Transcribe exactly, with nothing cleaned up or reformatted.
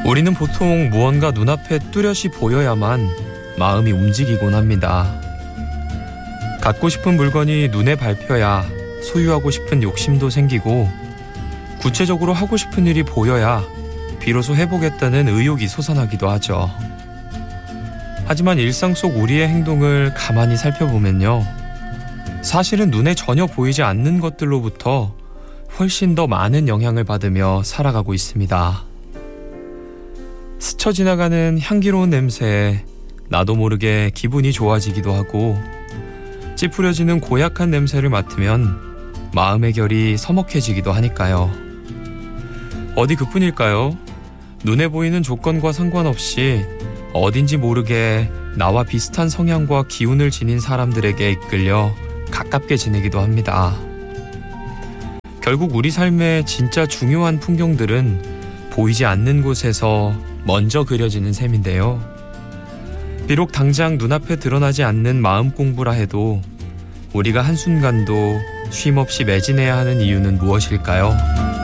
우리는 보통 무언가 눈앞에 뚜렷이 보여야만 마음이 움직이곤 합니다. 갖고 싶은 물건이 눈에 밟혀야 소유하고 싶은 욕심도 생기고, 구체적으로 하고 싶은 일이 보여야 비로소 해보겠다는 의욕이 솟아나기도 하죠. 하지만 일상 속 우리의 행동을 가만히 살펴보면요, 사실은 눈에 전혀 보이지 않는 것들로부터 훨씬 더 많은 영향을 받으며 살아가고 있습니다. 스쳐 지나가는 향기로운 냄새에 나도 모르게 기분이 좋아지기도 하고, 찌푸려지는 고약한 냄새를 맡으면 마음의 결이 서먹해지기도 하니까요. 어디 그뿐일까요? 눈에 보이는 조건과 상관없이 어딘지 모르게 나와 비슷한 성향과 기운을 지닌 사람들에게 이끌려 가깝게 지내기도 합니다. 결국 우리 삶의 진짜 중요한 풍경들은 보이지 않는 곳에서 먼저 그려지는 셈인데요. 비록 당장 눈앞에 드러나지 않는 마음 공부라 해도 우리가 한순간도 쉼없이 매진해야 하는 이유는 무엇일까요?